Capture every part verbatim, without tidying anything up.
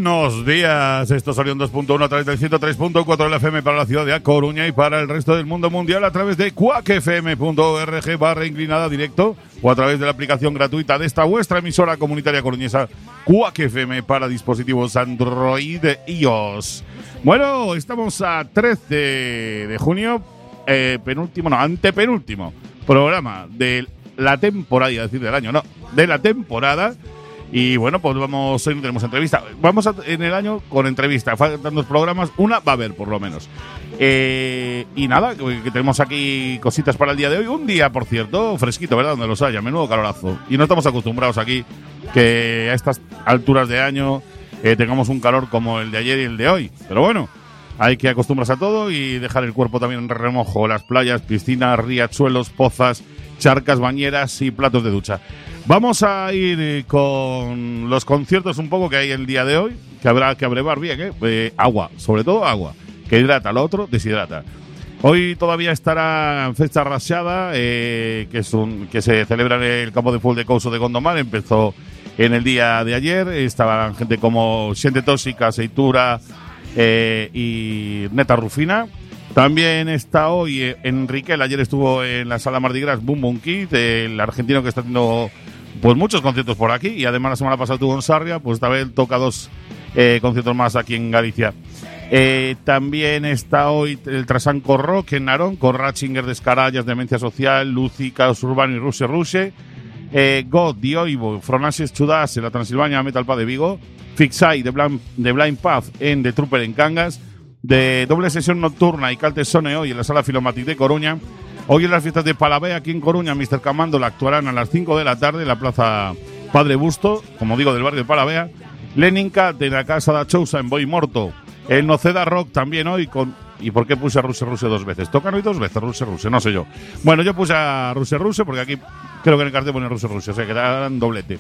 Buenos días, esto es Orión dos punto uno a través del ciento tres punto cuatro de la F M para la ciudad de A Coruña y para el resto del mundo mundial a través de cuac f m punto org barra inclinada directo o a través de la aplicación gratuita de esta vuestra emisora comunitaria coruñesa cuac F M para dispositivos Android y iOS. Bueno, estamos a trece de junio, eh, penúltimo, no, antepenúltimo programa de la temporada, iba a decir del año, no, de la temporada. Y bueno, pues vamos, hoy no tenemos entrevista. Vamos a, en el año con entrevista. Faltan dos programas, una va a haber por lo menos. Eh, y nada, que, que tenemos aquí cositas para el día de hoy. Un día, por cierto, fresquito, ¿verdad? Donde los haya, menudo calorazo. Y no estamos acostumbrados aquí que a estas alturas de año eh, tengamos un calor como el de ayer y el de hoy. Pero bueno, hay que acostumbrarse a todo y dejar el cuerpo también en remojo. Las playas, piscinas, riachuelos, pozas, charcas, bañeras y platos de ducha. Vamos a ir con los conciertos un poco que hay el día de hoy, que habrá que abrevar bien, ¿eh? Eh, agua, sobre todo agua, que hidrata, lo otro deshidrata. Hoy todavía estará en Festa Rachada, eh, que, es un, que se celebra en el campo de fútbol de Couso de Gondomar. Empezó en el día de ayer, estaban gente como Xente Tóxica, Seitura eh, y Neta Rufina. También está hoy Enrique, ayer estuvo en la sala Mardi Gras Boom Boom Kid, el argentino que está haciendo pues muchos conciertos por aquí, y además la semana pasada tuvo en Sarria, pues esta vez toca dos eh, conciertos más aquí en Galicia. Eh, también está hoy el Trasanco Rock en Narón, con Ratzinger de Escarallas, Demencia Social, Lucy, Caos Urbano y Rushe Rushe. Eh, God, Dioivo, Fronasis Chudas en la Transilvania Metal Pad de Vigo. Fixai de Blind, de Blind Path en The Trooper en Cangas. De doble sesión nocturna y Caltesone hoy en la sala Filomatic de Coruña. Hoy en las fiestas de Palavea aquí en Coruña, mister Camándola actuarán a las cinco de la tarde en la plaza Padre Busto, como digo, del barrio de Palavea. Leninka de la Casa da Chousa en Boi Morto. El Noceda Rock también hoy con... ¿Y por qué puse a Ruse Ruse dos veces? ¿Tocan hoy dos veces Ruse Ruse? No sé yo. Bueno, yo puse a Ruse Ruse porque aquí creo que en el cartel pone Ruse Ruse, o sea que dan doblete.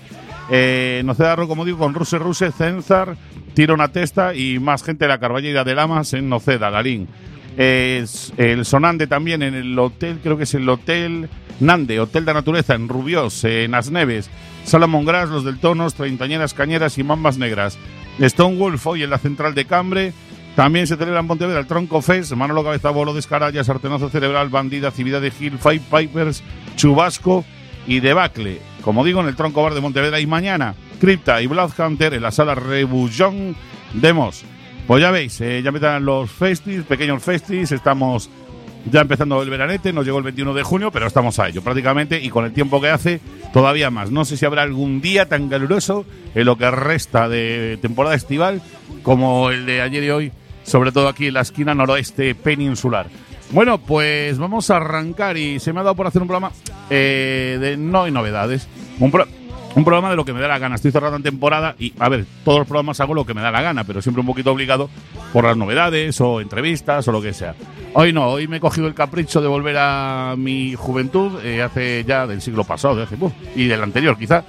Eh, Noceda Rock, como digo, con Ruse Ruse, Cenzar, Tira una Testa y más gente de la Carballeira de Lamas en Noceda, Larín. Eh, el Sonande también en el hotel, creo que es el Hotel Nande, Hotel de Naturaleza en Rubiós, en As Neves. Salomón Gras, Los del Tonos, Treintañeras Cañeras y Mambas Negras. Stonewolf hoy en la Central de Cambre. También se celebra en Pontevedra el Tronco Fest, Manolo Cabeza Bolo de Escarallas, Artenazo Cerebral, Bandida, Cividad de Hill, Five Pipers, Chubasco y Debacle. Como digo, en el Tronco Bar de Pontevedra. Y mañana, Cripta y Bloodhunter en la sala Rebullón de Mos. Pues ya veis, eh, ya empiezan los festis, pequeños festis, estamos ya empezando el veranete, nos llegó el veintiuno de junio, pero estamos a ello prácticamente y con el tiempo que hace todavía más. No sé si habrá algún día tan caluroso en lo que resta de temporada estival como el de ayer y hoy, sobre todo aquí en la esquina noroeste peninsular. Bueno, pues vamos a arrancar y se me ha dado por hacer un programa eh, de no hay novedades, un, pro, un programa de lo que me da la gana. Estoy cerrado en temporada y, a ver, todos los programas hago lo que me da la gana, pero siempre un poquito obligado por las novedades o entrevistas o lo que sea. Hoy no, hoy me he cogido el capricho de volver a mi juventud, eh, hace ya del siglo pasado, de hace, uh, y del anterior quizá.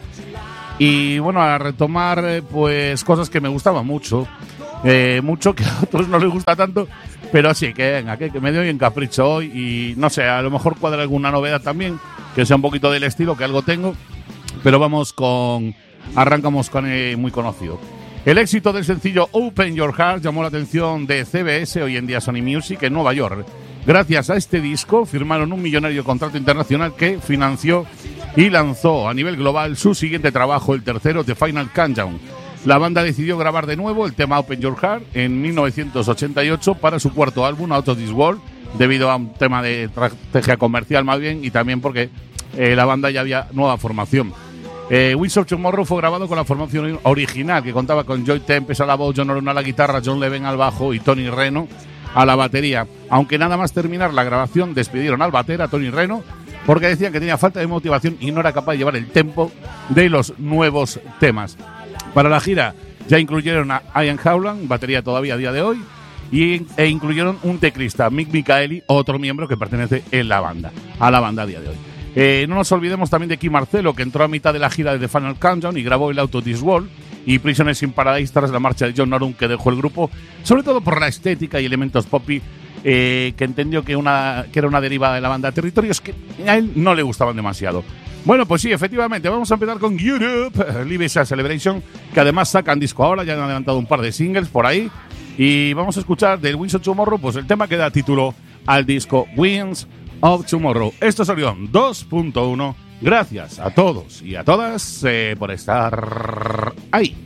Y bueno, a retomar eh, pues cosas que me gustaban mucho. Eh, mucho que a otros no les gusta tanto, pero sí, que venga, que, que me doy en capricho hoy y no sé, a lo mejor cuadra alguna novedad también, que sea un poquito del estilo, que algo tengo, pero vamos con, arrancamos con eh, muy conocido. El éxito del sencillo Open Your Heart llamó la atención de C B S, hoy en día Sony Music, en Nueva York. Gracias a este disco firmaron un millonario contrato internacional que financió y lanzó a nivel global su siguiente trabajo, el tercero, The Final Countdown. La banda decidió grabar de nuevo el tema Open Your Heart en mil novecientos ochenta y ocho para su cuarto álbum, Out of This World, debido a un tema de estrategia comercial más bien y también porque eh, la banda ya había nueva formación. Eh, Wings of Tomorrow fue grabado con la formación original, que contaba con Joy Tempest a la voz, John Oron a la guitarra, John Leven al bajo y Tony Reno a la batería. Aunque nada más terminar la grabación despidieron al batera, Tony Reno, porque decían que tenía falta de motivación y no era capaz de llevar el tempo de los nuevos temas. Para la gira ya incluyeron a Ian Howland, batería todavía a día de hoy, y, e incluyeron un teclista, Mick Michaeli, otro miembro que pertenece en la banda, a la banda a día de hoy. Eh, no nos olvidemos también de Kim Marcello, que entró a mitad de la gira de The Final Countdown y grabó el Out of This World, y Prisoners in Paradise tras la marcha de John Norum, que dejó el grupo, sobre todo por la estética y elementos poppy, eh, que entendió que, una, que era una deriva de la banda Territorios que a él no le gustaban demasiado. Bueno, pues sí, efectivamente, vamos a empezar con Europe, Live is a Celebration, que además sacan disco ahora, ya han adelantado un par de singles por ahí, y vamos a escuchar del Winds of Tomorrow, pues el tema que da título al disco Winds of Tomorrow. Esto es Orión dos punto uno, gracias a todos y a todas eh, por estar ahí.